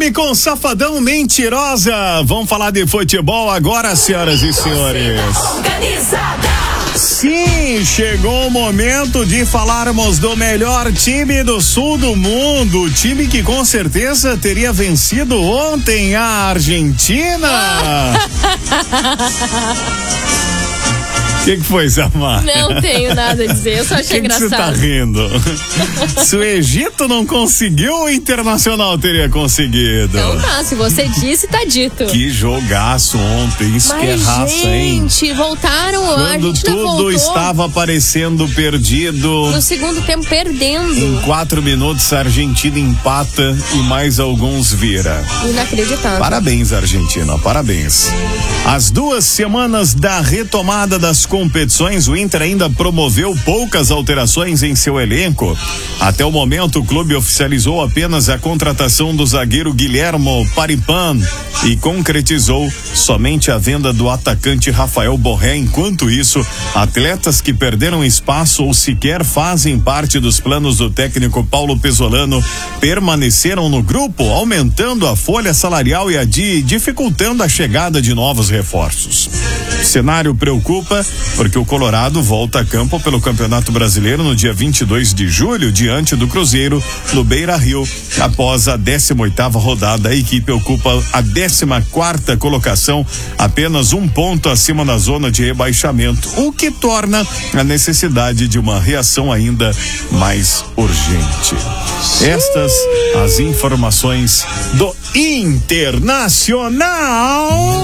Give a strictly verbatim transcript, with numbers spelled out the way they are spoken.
Segue com Safadão Mentirosa. Vamos falar de futebol agora, senhoras e senhores. Sim, chegou o momento de falarmos do melhor time do sul do mundo, o time que com certeza teria vencido ontem a Argentina. O que, que foi, Samar? Não tenho nada a dizer, eu só achei que engraçado. Que você tá rindo? Se o Egito não conseguiu, o Internacional teria conseguido. Então tá, se você disse, tá dito. Que jogaço ontem, isso Mas, que é raça, hein? gente, voltaram, Quando a Argentina tudo voltou estava parecendo perdido. no segundo tempo perdendo. Em quatro minutos a Argentina empata e mais alguns vira. Inacreditável. Parabéns, Argentina, parabéns. As duas semanas da retomada das competições, o Inter ainda promoveu poucas alterações em seu elenco. Até o momento, o clube oficializou apenas a contratação do zagueiro Guilhermo Paripan e concretizou somente a venda do atacante Rafael Borré. Enquanto isso, atletas que perderam espaço ou sequer fazem parte dos planos do técnico Paulo Pesolano permaneceram no grupo, aumentando a folha salarial e a de, dificultando a chegada de novos reforços. O cenário preocupa porque o Colorado volta a campo pelo Campeonato Brasileiro no dia vinte e dois de julho, diante do Cruzeiro, no Beira-Rio. Após a décima oitava rodada, a equipe ocupa a décima quarta colocação, apenas um ponto acima da zona de rebaixamento, o que torna a necessidade de uma reação ainda mais urgente. Estas as informações do Internacional.